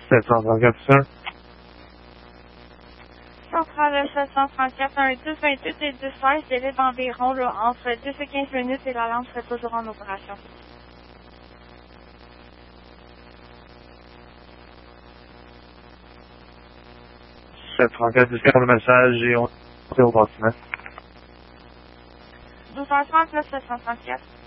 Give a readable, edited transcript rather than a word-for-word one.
734, sir. Centrale 734, un 10-28 et 10-16, délai d'environ entre 10 et 15 minutes et la lampe serait toujours en opération. Le message et on est au bâtiment. 12h30, 734.